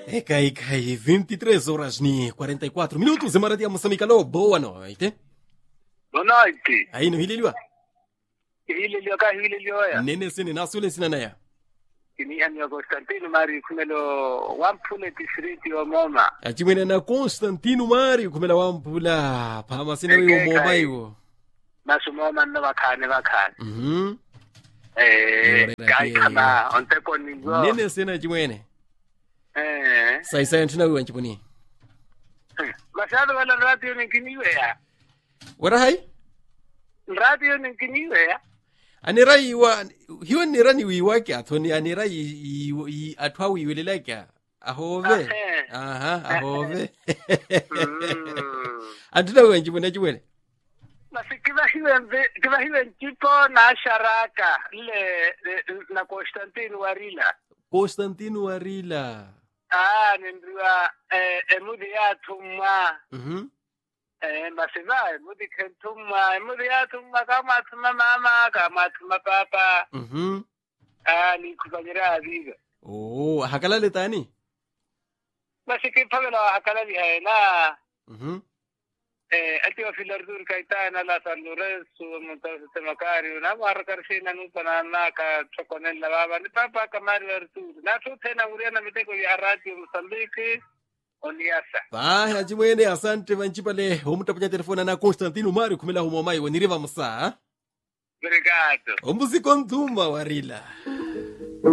Ecai, 23 horas ni 44 minutos de Maradia Moçambique. Alô, boa noite. Boa noite. Aí no Hililiwa. Hililio ka hililio ya. Nene sene nasule sinanaya. Kini hani Constantino Mari kumelo wampule distrito wa Moma. Achimwene na Constantino Mari kumela wampula. Pama sine wiwo Moma iwo. Nasu Moma na wakane. Kai kama onteko ningo. Nene sene achimwene. Sai antina wiwo anchipuni. Masado wala radio nikiniwe ya. Wara hai? Radio nikiniwe ya. Anirai wa hiyo nirani wiwake athoni anirai atwa wiwelela kya ahove. Ahove. Antina wiwo anchipuni achimwene. Kiva hiwe nchipo na sharaka le na Constantino Warila. Constantino Warila. Nindua emudi ya tumwa. Masiva emudi kentumwa. Emudi ya tumwa kama tuma mama, kama tuma papa. Ni kufanyira aziga. Oh, hakalale tani? Basi kipagala hakalali haina. Ati wa filardur kaitana la San Lorenzo Montazo Makari na markarshina nupana naka chokonella baba ni papa kamari artur na tu tena uriana miteko ya radio Mozambique oniasa ba achimwene asante vanchipale omutapanya telefona na Constantino Mari kumela humomai woniriva musa. Obrigado. Omuziko ntumba Warila.